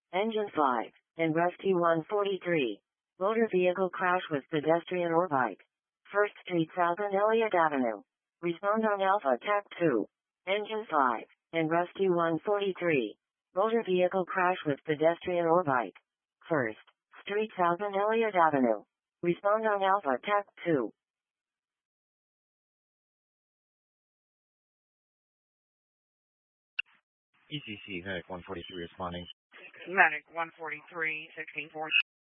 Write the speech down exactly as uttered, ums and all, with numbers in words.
Engine five. And Rusty one forty-three. Motor vehicle crash with pedestrian or bike. First Street South and Elliott Avenue. Respond on Alpha T A C two. Engine five. And Rusty one forty-three. Motor vehicle crash with pedestrian or bike. First Street South and Elliott Avenue. Respond on Alpha T A C two. E C C, Medic one forty-three responding. Medic one forty-three, sixteen four.